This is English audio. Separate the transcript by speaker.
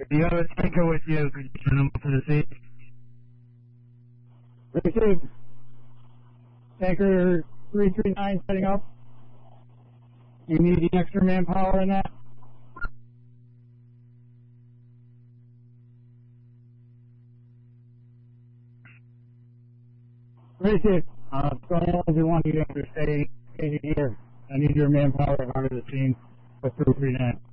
Speaker 1: If you have a tanker with you, could you send them up to the scene?
Speaker 2: Received. Tanker 339 setting up. You need the extra manpower in that? Received. So I only want you to stay here. I need your manpower out of the scene for 339.